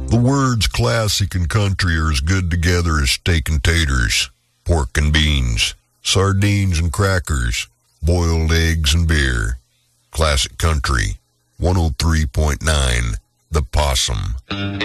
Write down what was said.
The words classic and country are as good together as steak and taters, pork and beans, sardines and crackers, boiled eggs and beer. Classic Country, 103.9, The Possum.